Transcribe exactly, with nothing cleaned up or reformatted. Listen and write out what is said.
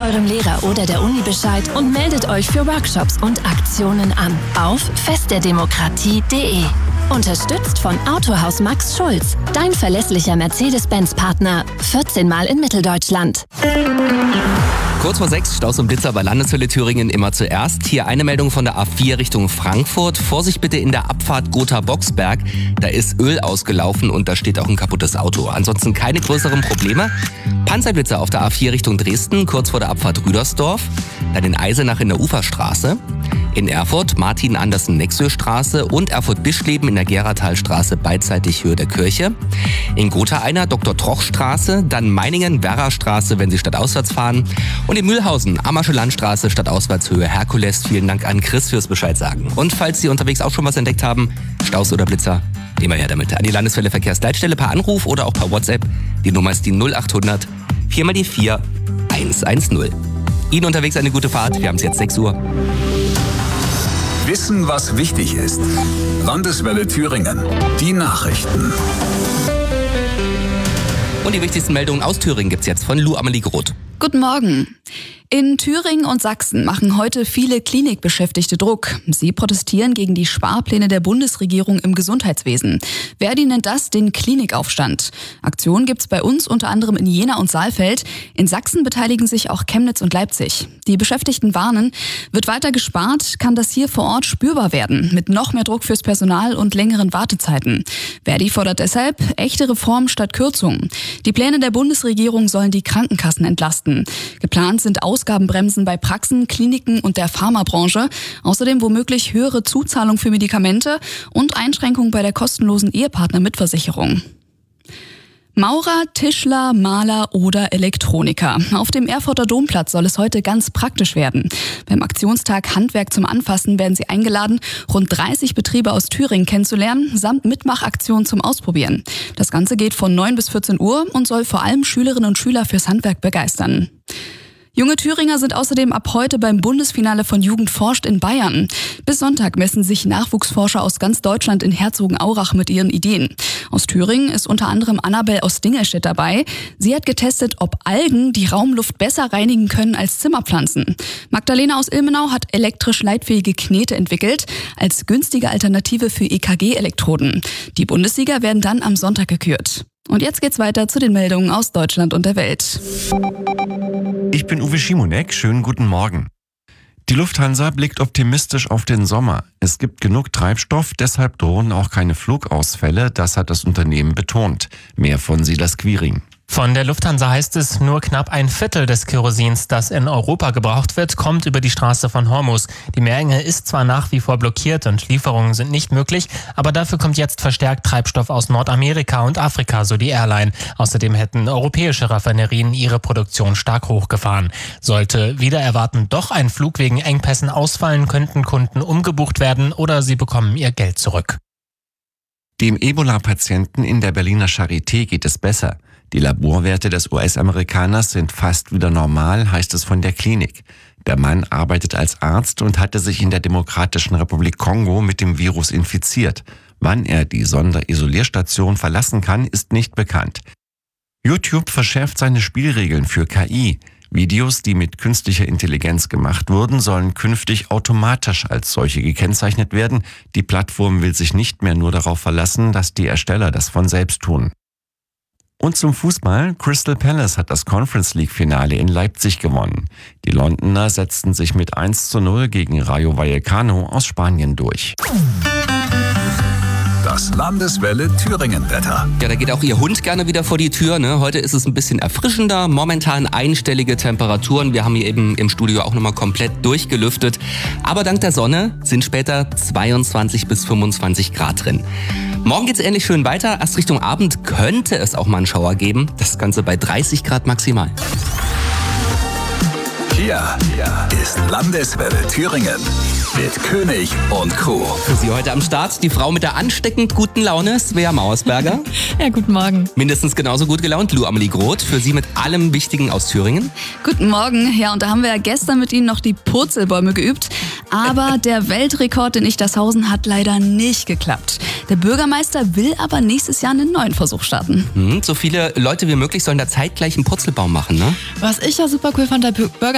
eurem Lehrer oder der Uni Bescheid und meldet euch für Workshops und Aktionen an auf festderdemokratie punkt de. Unterstützt von Autohaus Max Schulz, dein verlässlicher Mercedes-Benz-Partner, vierzehn Mal in Mitteldeutschland. Kurz vor sechs, Staus und Blitzer bei Landeshölle Thüringen immer zuerst. Hier eine Meldung von der A vier Richtung Frankfurt. Vorsicht bitte in der Abfahrt Gotha-Boxberg. Da ist Öl ausgelaufen und da steht auch ein kaputtes Auto. Ansonsten keine größeren Probleme. Panzerblitzer auf der A vier Richtung Dresden, kurz vor der Abfahrt Rüdersdorf. Dann in Eisenach in der Uferstraße. In Erfurt Martin-Andersen-Nexö-Straße und Erfurt-Bischleben in der Geratalstraße beidseitig Höhe der Kirche. In Gotha einer Doktor-Troch-Straße, dann Meiningen-Werra-Straße, wenn Sie stadtauswärts fahren. Und in Mühlhausen Ammersche Landstraße stadtauswärts Höhe Herkules. Vielen Dank an Chris fürs Bescheid sagen. Und falls Sie unterwegs auch schon was entdeckt haben, Staus oder Blitzer, immer her damit. An die Landeswelle Verkehrsleitstelle per Anruf oder auch per WhatsApp. Die Nummer ist die null acht hundert vier mal die vier eins eins null. Ihnen unterwegs eine gute Fahrt. Wir haben es jetzt sechs Uhr. Wissen, was wichtig ist. Landeswelle Thüringen. Die Nachrichten. Und die wichtigsten Meldungen aus Thüringen gibt's jetzt von Lu Amelie Groth. Guten Morgen. In Thüringen und Sachsen machen heute viele Klinikbeschäftigte Druck. Sie protestieren gegen die Sparpläne der Bundesregierung im Gesundheitswesen. Verdi nennt das den Klinikaufstand. Aktionen gibt's bei uns unter anderem in Jena und Saalfeld. In Sachsen beteiligen sich auch Chemnitz und Leipzig. Die Beschäftigten warnen, wird weiter gespart, kann das hier vor Ort spürbar werden, mit noch mehr Druck fürs Personal und längeren Wartezeiten. Verdi fordert deshalb echte Reformen statt Kürzungen. Die Pläne der Bundesregierung sollen die Krankenkassen entlasten. Geplant sind Ausgabenbremsen bei Praxen, Kliniken und der Pharmabranche. Außerdem womöglich höhere Zuzahlung für Medikamente und Einschränkungen bei der kostenlosen Ehepartnermitversicherung. Maurer, Tischler, Maler oder Elektroniker. Auf dem Erfurter Domplatz soll es heute ganz praktisch werden. Beim Aktionstag Handwerk zum Anfassen werden Sie eingeladen, rund dreißig Betriebe aus Thüringen kennenzulernen, samt Mitmachaktionen zum Ausprobieren. Das Ganze geht von neun bis vierzehn Uhr und soll vor allem Schülerinnen und Schüler fürs Handwerk begeistern. Junge Thüringer sind außerdem ab heute beim Bundesfinale von Jugend forscht in Bayern. Bis Sonntag messen sich Nachwuchsforscher aus ganz Deutschland in Herzogenaurach mit ihren Ideen. Aus Thüringen ist unter anderem Annabel aus Dingelstedt dabei. Sie hat getestet, ob Algen die Raumluft besser reinigen können als Zimmerpflanzen. Magdalena aus Ilmenau hat elektrisch leitfähige Knete entwickelt, als günstige Alternative für E K G-Elektroden. Die Bundessieger werden dann am Sonntag gekürt. Und jetzt geht's weiter zu den Meldungen aus Deutschland und der Welt. Ich bin Uwe Schimonek, schönen guten Morgen. Die Lufthansa blickt optimistisch auf den Sommer. Es gibt genug Treibstoff, deshalb drohen auch keine Flugausfälle, das hat das Unternehmen betont. Mehr von Silas Quiring. Von der Lufthansa heißt es, nur knapp ein Viertel des Kerosins, das in Europa gebraucht wird, kommt über die Straße von Hormuz. Die Meerenge ist zwar nach wie vor blockiert und Lieferungen sind nicht möglich, aber dafür kommt jetzt verstärkt Treibstoff aus Nordamerika und Afrika, so die Airline. Außerdem hätten europäische Raffinerien ihre Produktion stark hochgefahren. Sollte wider erwarten doch ein Flug wegen Engpässen ausfallen, könnten Kunden umgebucht werden oder sie bekommen ihr Geld zurück. Dem Ebola-Patienten in der Berliner Charité geht es besser. Die Laborwerte des U S-Amerikaners sind fast wieder normal, heißt es von der Klinik. Der Mann arbeitet als Arzt und hatte sich in der Demokratischen Republik Kongo mit dem Virus infiziert. Wann er die Sonderisolierstation verlassen kann, ist nicht bekannt. YouTube verschärft seine Spielregeln für K I. Videos, die mit künstlicher Intelligenz gemacht wurden, sollen künftig automatisch als solche gekennzeichnet werden. Die Plattform will sich nicht mehr nur darauf verlassen, dass die Ersteller das von selbst tun. Und zum Fußball. Crystal Palace hat das Conference League Finale in Leipzig gewonnen. Die Londoner setzten sich mit eins zu null gegen Rayo Vallecano aus Spanien durch. Das Landeswelle Thüringen-Wetter. Ja, da geht auch Ihr Hund gerne wieder vor die Tür, ne? Heute ist es ein bisschen erfrischender, momentan einstellige Temperaturen. Wir haben hier eben im Studio auch nochmal komplett durchgelüftet. Aber dank der Sonne sind später zweiundzwanzig bis fünfundzwanzig Grad drin. Morgen geht's ähnlich schön weiter. Erst Richtung Abend könnte es auch mal einen Schauer geben. Das Ganze bei dreißig Grad maximal. Hier ist Landeswelle Thüringen mit König und Co. Für Sie heute am Start die Frau mit der ansteckend guten Laune, Svea Mauersberger. Ja, guten Morgen. Mindestens genauso gut gelaunt, Lu Amelie Groth. Für Sie mit allem Wichtigen aus Thüringen. Guten Morgen. Ja, und da haben wir ja gestern mit Ihnen noch die Purzelbäume geübt. Aber der Weltrekord in Ichtershausen hat leider nicht geklappt. Der Bürgermeister will aber nächstes Jahr einen neuen Versuch starten. Hm, so viele Leute wie möglich sollen da zeitgleich einen Purzelbaum machen, ne? Was ich ja super cool fand, der Bürgermeister